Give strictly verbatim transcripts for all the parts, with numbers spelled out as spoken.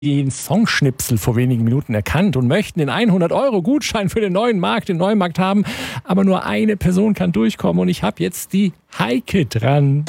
den Songschnipsel vor wenigen Minuten erkannt und möchten den hundert Euro Gutschein für den neuen Markt, den Neumarkt haben. Aber nur eine Person kann durchkommen und ich habe jetzt die Heike dran.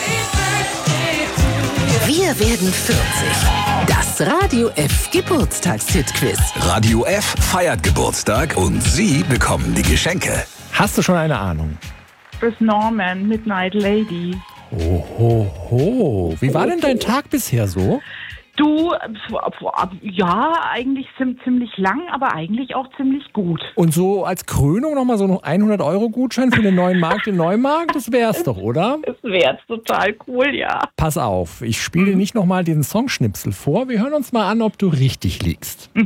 Wir werden vierzig. Das Radio F Geburtstagshit-Quiz. Radio F feiert Geburtstag und Sie bekommen die Geschenke. Hast du schon eine Ahnung? Chris Norman, Midnight Lady. Ohoho. Wie war denn dein Tag bisher so? Du, ja, eigentlich ziemlich lang, aber eigentlich auch ziemlich gut. Und so als Krönung nochmal so einen hundert Euro Gutschein für den neuen Markt, den Neumarkt, das wär's doch, oder? Das wär's total cool, ja. Pass auf, ich spiele dir nicht nochmal diesen Songschnipsel vor. Wir hören uns mal an, ob du richtig liegst. Mhm.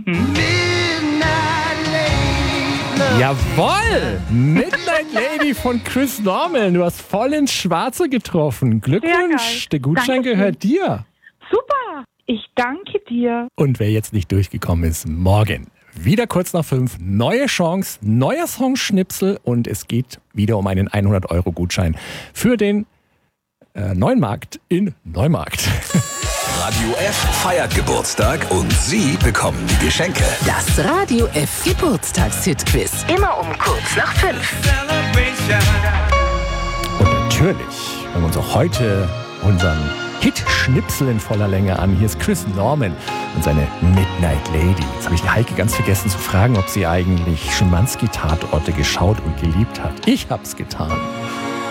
Jawohl! Midnight Lady von Chris Norman. Du hast voll ins Schwarze getroffen. Glückwunsch, der Gutschein Danke. gehört dir. Super, ich danke dir. Und wer jetzt nicht durchgekommen ist, morgen. Wieder kurz nach fünf, neue Chance, neuer Songschnipsel und es geht wieder um einen hundert Euro Gutschein für den äh, Neumarkt in Neumarkt. Radio F feiert Geburtstag und Sie bekommen die Geschenke. Das Radio F Geburtstagshit-Quiz. Immer um kurz nach fünf. Und natürlich hören wir uns auch heute unseren Hit-Schnipsel in voller Länge an. Hier ist Chris Norman und seine Midnight Lady. Jetzt habe ich die Heike ganz vergessen zu fragen, ob sie eigentlich Schimanski-Tatorte geschaut und geliebt hat. Ich hab's getan.